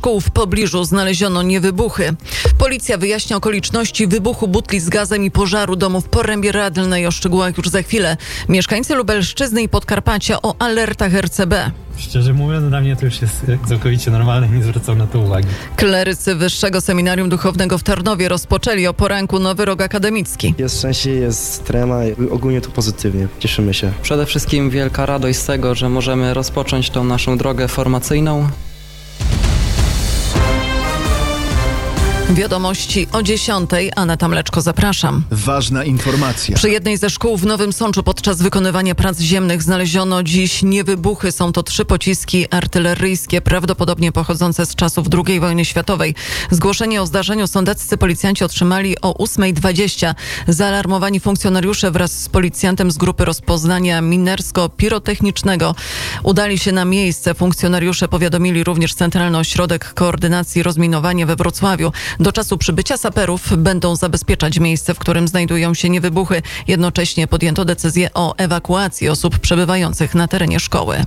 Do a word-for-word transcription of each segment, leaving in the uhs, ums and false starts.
szkół w pobliżu znaleziono niewybuchy. Policja wyjaśnia okoliczności wybuchu butli z gazem i pożaru domu w Porębie Radlnej. O szczegółach już za chwilę. Mieszkańcy Lubelszczyzny i Podkarpacia o alertach R C B. Szczerze mówiąc, dla mnie to już jest całkowicie normalne i nie zwracam na to uwagi. Klerycy Wyższego Seminarium Duchownego w Tarnowie rozpoczęli o poranku nowy rok akademicki. Jest szczęście, jest trema, ogólnie to pozytywnie. Cieszymy się. Przede wszystkim wielka radość z tego, że możemy rozpocząć tą naszą drogę formacyjną. Wiadomości o dziesiątej. Aneta Mleczko, zapraszam. Ważna informacja. Przy jednej ze szkół w Nowym Sączu podczas wykonywania prac ziemnych znaleziono dziś niewybuchy. Są to trzy pociski artyleryjskie, prawdopodobnie pochodzące z czasów drugiej wojny światowej. Zgłoszenie o zdarzeniu sądeccy policjanci otrzymali o ósma dwadzieścia. Zaalarmowani funkcjonariusze wraz z policjantem z grupy rozpoznania minersko-pirotechnicznego udali się na miejsce. Funkcjonariusze powiadomili również Centralny Ośrodek Koordynacji Rozminowania we Wrocławiu. Do czasu przybycia saperów będą zabezpieczać miejsce, w którym znajdują się niewybuchy. Jednocześnie podjęto decyzję o ewakuacji osób przebywających na terenie szkoły.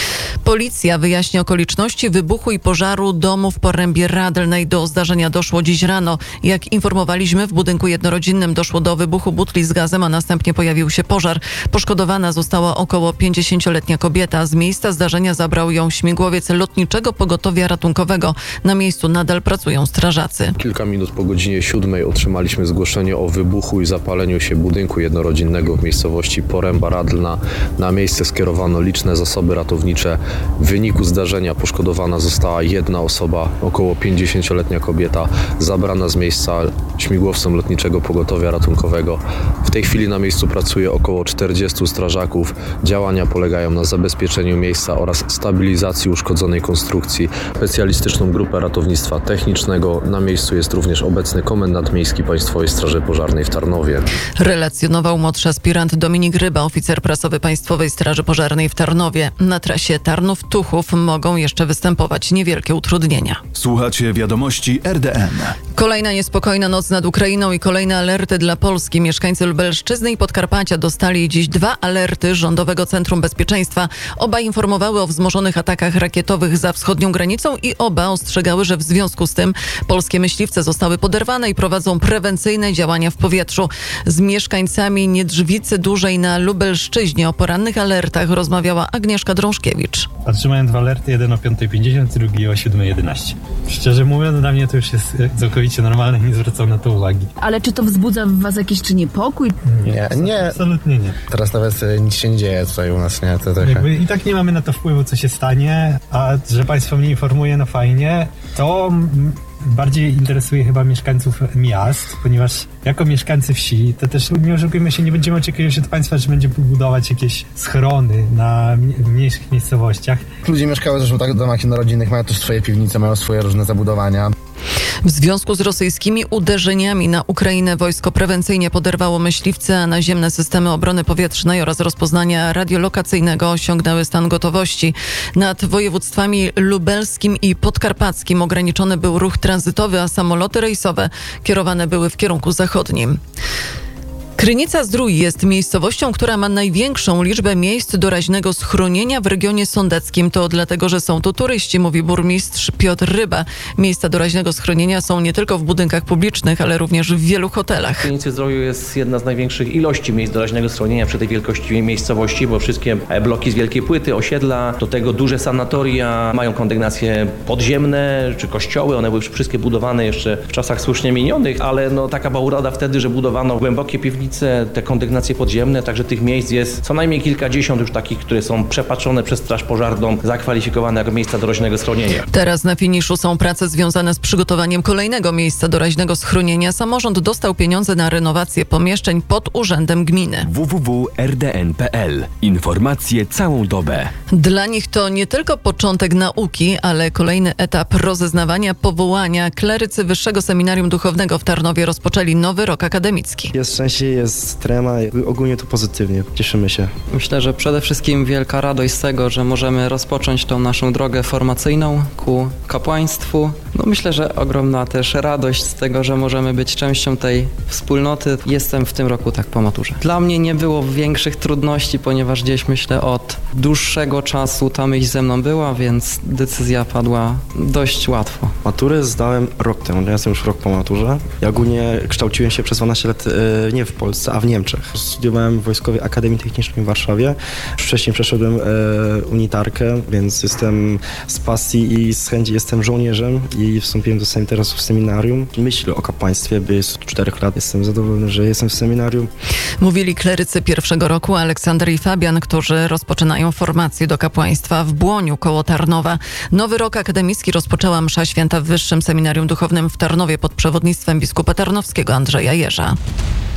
Policja wyjaśnia okoliczności wybuchu i pożaru domu w Porębie Radlnej. Do zdarzenia doszło dziś rano. Jak informowaliśmy, w budynku jednorodzinnym doszło do wybuchu butli z gazem, a następnie pojawił się pożar. Poszkodowana została około pięćdziesięcioletnia kobieta. Z miejsca zdarzenia zabrał ją śmigłowiec Lotniczego Pogotowia Ratunkowego. Na miejscu nadal pracują strażacy. Kilka minut po godzinie siódmej otrzymaliśmy zgłoszenie o wybuchu i zapaleniu się budynku jednorodzinnego w miejscowości Poręba Radlna. Na miejsce skierowano liczne zasoby ratownicze. W wyniku zdarzenia poszkodowana została jedna osoba, około pięćdziesięcioletnia kobieta, zabrana z miejsca śmigłowcem Lotniczego Pogotowia Ratunkowego. W tej chwili na miejscu pracuje około czterdziestu strażaków. Działania polegają na zabezpieczeniu miejsca oraz stabilizacji uszkodzonej konstrukcji. Specjalistyczną grupę ratownictwa technicznego. Na miejscu jest również obecny komendant miejski Państwowej Straży Pożarnej w Tarnowie. Relacjonował młodszy aspirant Dominik Ryba, oficer prasowy Państwowej Straży Pożarnej w Tarnowie. Na trasie Tarnów-Tuchów mogą jeszcze występować niewielkie utrudnienia. Słuchacie wiadomości R D N. Kolejna niespokojna noc nad Ukrainą i kolejne alerty dla Polski. Mieszkańcy Lubelszczyzny i Podkarpacia dostali dziś dwa alerty Rządowego Centrum Bezpieczeństwa. Oba informowały o wzmożonych atakach rakietowych za wschodnią granicą i oba ostrzegały, że w związku z tym polskie myśliwce zostały poderwane i prowadzą prewencyjne działania w powietrzu. Z mieszkańcami Niedrzywicy Dużej na Lubelszczyźnie o porannych alertach rozmawiała Agnieszka Drążkiewicz. Otrzymałem dwa alerty, jeden o piątej pięćdziesiąt, drugi o siódmej jedenaście. Szczerze mówiąc, dla mnie to już jest całkowicie normalne i nie zwracam na to uwagi. Ale czy to wzbudza w was jakiś czy niepokój? Nie, nie. Absolutnie nie. Teraz nawet nic się nie dzieje tutaj u nas, nie? To trochę... Jakby i tak nie mamy na to wpływu, co się stanie, a że państwo mnie informuje, no fajnie, to m- bardziej interesuje chyba mieszkańców miast, ponieważ jako mieszkańcy wsi, to też nie oszukujmy się, nie będziemy oczekiwać od państwa, że będzie budować jakieś schrony na mniejszych miejscowościach. Ludzie mieszkają zresztą tak w domach jednorodzinnych, mają też swoje piwnice, mają swoje różne zabudowania. W związku z rosyjskimi uderzeniami na Ukrainę wojsko prewencyjnie poderwało myśliwce, a naziemne systemy obrony powietrznej oraz rozpoznania radiolokacyjnego osiągnęły stan gotowości. Nad województwami lubelskim i podkarpackim ograniczony był ruch tranzytowy, a samoloty rejsowe kierowane były w kierunku zachodnim. Krynica-Zdrój jest miejscowością, która ma największą liczbę miejsc doraźnego schronienia w regionie sądeckim. To dlatego, że są tu turyści, mówi burmistrz Piotr Ryba. Miejsca doraźnego schronienia są nie tylko w budynkach publicznych, ale również w wielu hotelach. W Krynicy-Zdroju jest jedna z największych ilości miejsc doraźnego schronienia przy tej wielkości miejscowości, bo wszystkie bloki z wielkiej płyty, osiedla, do tego duże sanatoria mają kondygnacje podziemne czy kościoły. One były wszystkie budowane jeszcze w czasach słusznie minionych, ale no taka była uroda wtedy, że budowano głębokie piwnice, te kondygnacje podziemne, także tych miejsc jest co najmniej kilkadziesiąt już takich, które są przepatrzone przez Straż Pożarną, zakwalifikowane jako miejsca doraźnego schronienia. Teraz na finiszu są prace związane z przygotowaniem kolejnego miejsca doraźnego schronienia. Samorząd dostał pieniądze na renowację pomieszczeń pod urzędem gminy. w w w kropka r d n kropka p l. Informacje całą dobę. Dla nich to nie tylko początek nauki, ale kolejny etap rozeznawania powołania. Klerycy Wyższego Seminarium Duchownego w Tarnowie rozpoczęli nowy rok akademicki. Jest szczęście, jest trema, ogólnie to pozytywnie. Cieszymy się. Myślę, że przede wszystkim wielka radość z tego, że możemy rozpocząć tą naszą drogę formacyjną ku kapłaństwu. No myślę, że ogromna też radość z tego, że możemy być częścią tej wspólnoty. Jestem w tym roku tak po maturze. Dla mnie nie było większych trudności, ponieważ gdzieś myślę od dłuższego czasu ta myśl ze mną była, więc decyzja padła dość łatwo. Maturę zdałem rok temu, ja jestem już rok po maturze. Ja ogólnie kształciłem się przez dwanaście lat e, nie w Polsce, a w Niemczech. Studiowałem w Wojskowej Akademii Technicznej w Warszawie. Wcześniej przeszedłem e, unitarkę, więc jestem z pasji i z chęci jestem żołnierzem i wstąpiłem do sem- teraz w seminarium. Myślę o kapłaństwie, by jest od czterech lat. Jestem zadowolony, że jestem w seminarium. Mówili klerycy pierwszego roku Aleksander i Fabian, którzy rozpoczynają formację do kapłaństwa w Błoniu koło Tarnowa. Nowy rok akademicki rozpoczęła msza święta w Wyższym Seminarium Duchownym w Tarnowie pod przewodnictwem biskupa tarnowskiego Andrzeja Jerza.